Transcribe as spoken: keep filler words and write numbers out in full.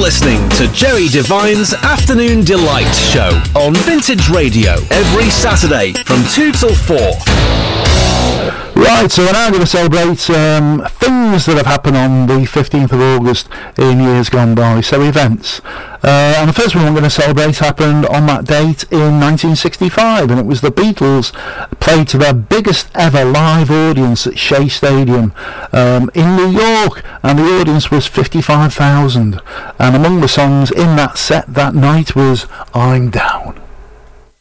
listening to Jerry Devine's Afternoon Delight show on Vintage Radio every Saturday from two till four. Right, so we're now going to celebrate um, things that have happened on the fifteenth of August in years gone by, so events. Uh, and the first one we're going to celebrate happened on that date in nineteen sixty-five, and it was the Beatles played to their biggest ever live audience at Shea Stadium um, in New York, and the audience was fifty-five thousand. And among the songs in that set that night was I'm Down.